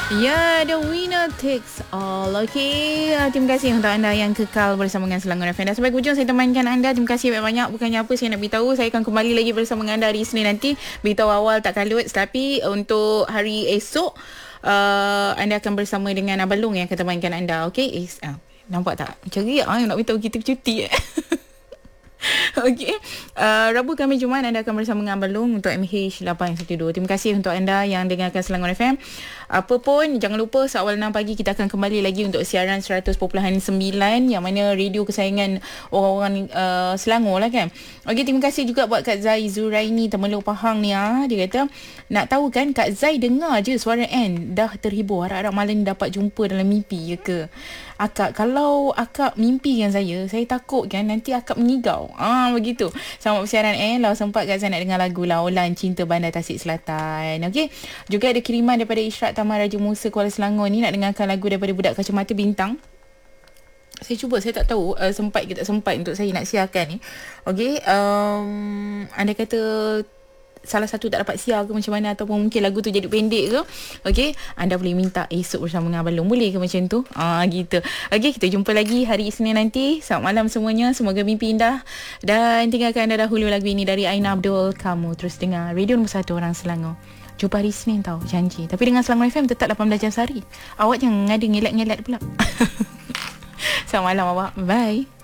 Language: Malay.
Ya, the winner takes all. Okay, terima kasih untuk anda yang kekal bersama dengan Selangor FM. Dan sampai hujung saya temankan anda. Terima kasih banyak-banyak. Bukannya apa saya nak beritahu, saya akan kembali lagi bersama dengan anda hari Isnin nanti. Beritahu awal tak kalut. Tapi untuk hari esok, anda akan bersama dengan Abang Long yang akan temankan anda. Okay, nampak tak? Ceria nak beritahu kita cuti. Okey. Rabu, Khamis, Jumaat anda akan bersama dengan Abang Long untuk MH812. Terima kasih untuk anda yang dengarkan Selangor FM. Apa pun, jangan lupa seawal 6 pagi kita akan kembali lagi untuk siaran 100.9 yang mana radio kesayangan orang-orang Selangor lah kan. Okey, terima kasih juga buat Kak Zai Zuraini Temeluk Pahang ni. Dia kata, nak tahu kan Kak Zai dengar je suara N dah terhibur. Harap-harap malam ni dapat jumpa dalam mimpi ya ke? Akak, kalau akak mimpi kan saya takut kan nanti akak mengigau. Begitu. Selamat bersiaran Kalau sempat Kak Zai nak dengar lagu Laulan Cinta Bandar Tasik Selatan. Okey. Juga ada kiriman daripada Isyarat Taman Raja Musa Kuala Selangor ni nak dengarkan lagu daripada Budak Kacamata Bintang. Saya cuba, saya tak tahu sempat ke tak sempat untuk saya nak siarkan ni. Okey. Anda kata salah satu tak dapat siar ke macam mana, ataupun mungkin lagu tu jadi pendek ke, okey, anda boleh minta esok bersama dengan Abang Long. Boleh ke macam tu? Gitu. Okey, kita jumpa lagi hari Isnin nanti. Selamat malam semuanya, semoga mimpi indah, dan tinggalkan anda dahulu lagu ini dari Aina Abdul. Kamu terus dengar Radio Nombor 1 orang Selangor. Jumpa hari Isnin tau, janji. Tapi dengan Selangor FM tetap 18 jam sehari. Awak jangan ngada ngelat-ngelat pula. Selamat malam awak. Bye.